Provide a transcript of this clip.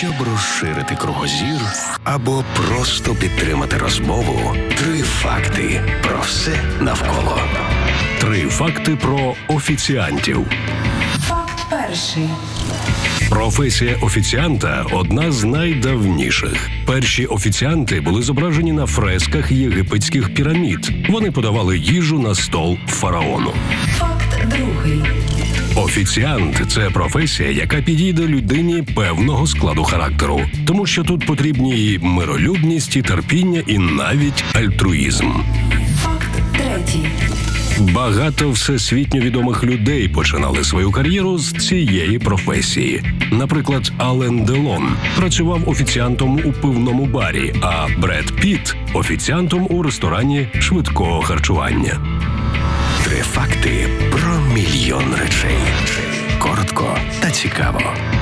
Щоб розширити кругозір або просто підтримати розмову, 3 факти про все навколо. 3 факти про офіціантів. Факт перший. Професія офіціанта – одна з найдавніших. Перші офіціанти були зображені на фресках єгипетських пірамід. Вони подавали їжу на стол фараону. Факт другий. Офіціант – це професія, яка підійде людині певного складу характеру. Тому що тут потрібні і миролюбність, і терпіння, і навіть альтруїзм. Факт третій. Багато всесвітньо відомих людей починали свою кар'єру з цієї професії. Наприклад, Ален Делон працював офіціантом у пивному барі, а Бред Піт – офіціантом у ресторані швидкого харчування. 3 факти про мільйон речей. Коротко та цікаво.